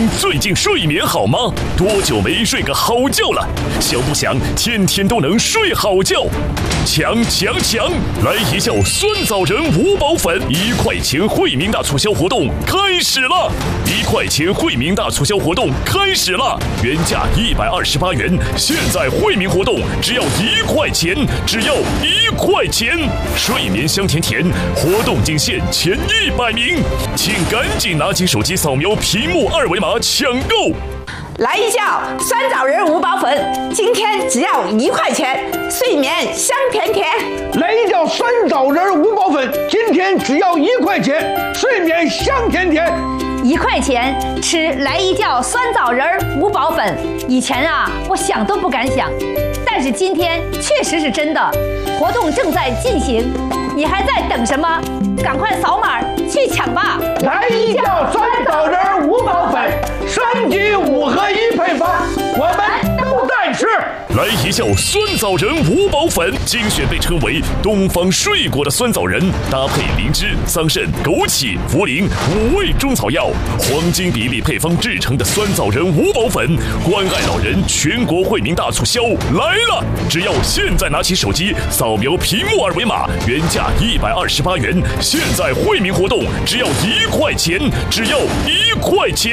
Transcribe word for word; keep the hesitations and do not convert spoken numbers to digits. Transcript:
最近睡眠好吗？多久没睡个好觉了？想不想天天都能睡好觉？强强强！来一觉酸枣仁五宝粉，一块钱惠民大促销活动开始了！一块钱惠民大促销活动开始了，原价一百二十八元，现在惠民活动只要一块钱，只要一块钱！睡眠香甜甜，活动仅限前一百名，请赶紧拿起手机扫描屏幕二维码抢购。 来一觉酸枣仁五宝粉，今天只要一块钱，睡眠香甜甜。 来一觉酸枣仁五宝粉，今天只要一块钱，睡眠香甜甜。 一块钱吃来一觉酸枣仁五宝粉，以前啊，我想都不敢想，但是今天确实是真的。活动正在进行，你还在等什么？赶快扫码去抢吧！ 来一觉酸枣仁五宝粉，升级五合一配方，我们都在吃。 来一觉酸枣仁五宝粉，精选被称为东方睡果的酸枣仁，搭配灵芝、桑葚、枸杞、茯苓五味中草药，黄金比例配方制成的酸枣仁五宝粉，关爱老人全国惠民大促销来了！只要现在拿起手机扫描屏幕二维码，原价一百二十八元，现在惠民活动只要一块钱，只要一块钱。